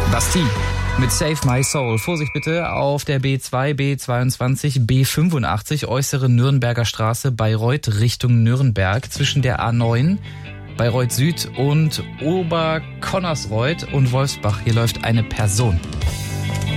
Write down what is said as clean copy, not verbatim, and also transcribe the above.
Bastille mit Save My Soul. Vorsicht bitte auf der B2, B22, B85, äußere Nürnberger Straße, Bayreuth Richtung Nürnberg, zwischen der A9, Bayreuth Süd und Oberconnersreuth und Wolfsbach. Hier läuft eine Person.